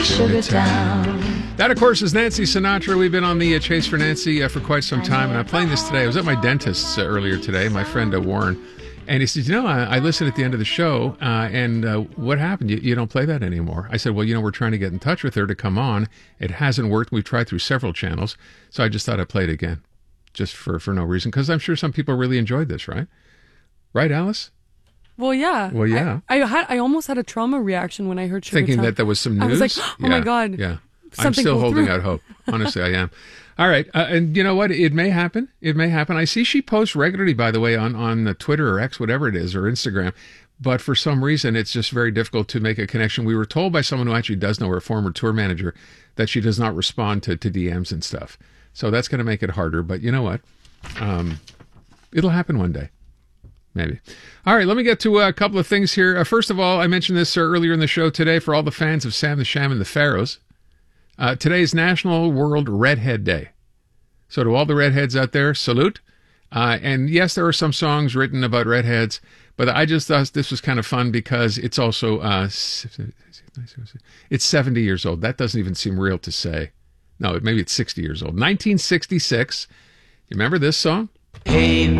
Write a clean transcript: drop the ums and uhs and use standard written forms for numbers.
Sugar Town. That, of course, is Nancy Sinatra. We've been on the chase for Nancy for quite some time, and I'm playing this today. I was at my dentist's earlier today, my friend Warren, and he said, I listened at the end of the show, and what happened? You don't play that anymore. I said, well, we're trying to get in touch with her to come on. It hasn't worked. We've tried through several channels, so I just thought I'd play it again, just for no reason, because I'm sure some people really enjoyed this, right? Right, Alice? Well, yeah. Well, yeah. I almost had a trauma reaction when I heard Sugar Thinking Town. that there was some news? I was like, oh my God. Yeah. I'm still holding out hope. Honestly, I am. All right. And you know what? It may happen. It may happen. I see she posts regularly, by the way, on Twitter or X, whatever it is, or Instagram. But for some reason, it's just very difficult to make a connection. We were told by someone who actually does know her, a former tour manager, that she does not respond to DMs and stuff. So that's going to make it harder. But you know what? It'll happen one day. Maybe. All right, let me get to a couple of things here. First of all, I mentioned this earlier in the show today for all the fans of Sam the Sham and the Pharaohs. Today is National World Redhead Day. So to all the redheads out there, salute. And yes, there are some songs written about redheads, but I just thought this was kind of fun because it's also, it's 70 years old. That doesn't even seem real to say. No, maybe it's 60 years old. 1966. You remember this song? Hey,